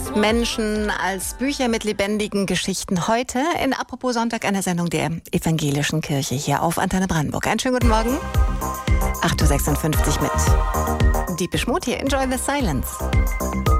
Menschen als Bücher mit lebendigen Geschichten. Heute in Apropos Sonntag, einer Sendung der Evangelischen Kirche hier auf Antenne Brandenburg. Einen schönen guten Morgen. 8.56 Uhr mit Deepish Mode hier. Enjoy the silence.